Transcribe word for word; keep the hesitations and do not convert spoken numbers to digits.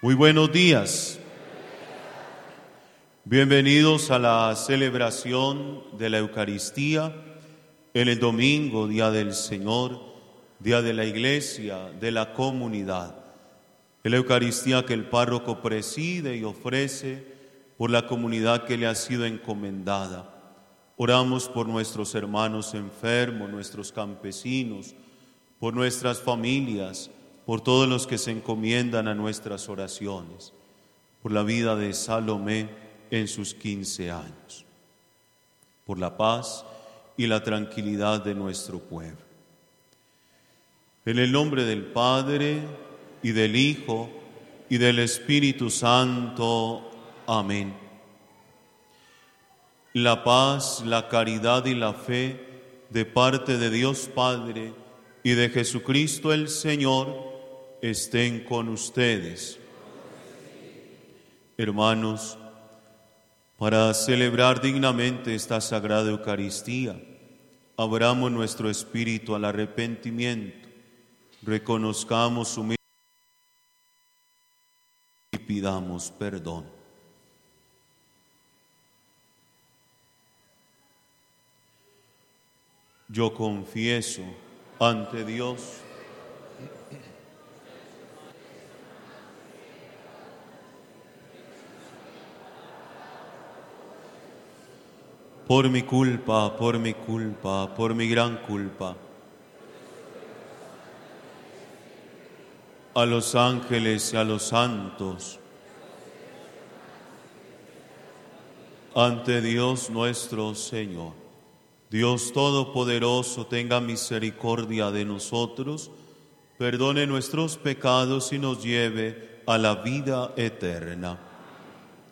Muy buenos días. Bienvenidos a la celebración de la Eucaristía en el domingo, Día del Señor, Día de la Iglesia, de la comunidad. En la Eucaristía que el párroco preside y ofrece por la comunidad que le ha sido encomendada. Oramos por nuestros hermanos enfermos, nuestros campesinos, por nuestras familias, por todos los que se encomiendan a nuestras oraciones, por la vida de Salomé en sus quince años, por la paz y la tranquilidad de nuestro pueblo. En el nombre del Padre, y del Hijo, y del Espíritu Santo. Amén. La paz, la caridad y la fe de parte de Dios Padre y de Jesucristo el Señor estén con ustedes. Hermanos, para celebrar dignamente esta Sagrada Eucaristía, abramos nuestro espíritu al arrepentimiento, reconozcamos humildemente y pidamos perdón. Yo confieso ante Dios por mi culpa, por mi culpa, por mi gran culpa. A los ángeles y a los santos, ante Dios nuestro Señor, Dios Todopoderoso, tenga misericordia de nosotros, perdone nuestros pecados y nos lleve a la vida eterna.